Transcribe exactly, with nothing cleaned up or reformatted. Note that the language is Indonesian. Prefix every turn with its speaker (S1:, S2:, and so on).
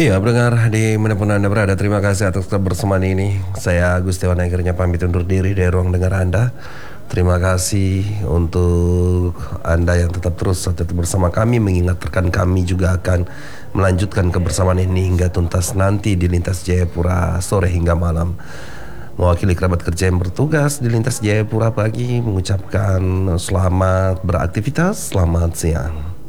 S1: Iya, pendengar di manapun Anda berada, terima kasih atas kebersamaan ini. Saya Gustiwan akhirnya pamit undur diri dari ruang dengar Anda. Terima kasih untuk Anda yang tetap terus tetap bersama kami, mengingatkan kami juga akan melanjutkan kebersamaan ini hingga tuntas nanti di Lintas Jayapura sore hingga malam. Mewakili kerabat kerja yang bertugas di Lintas Jayapura pagi mengucapkan selamat beraktivitas, selamat siang.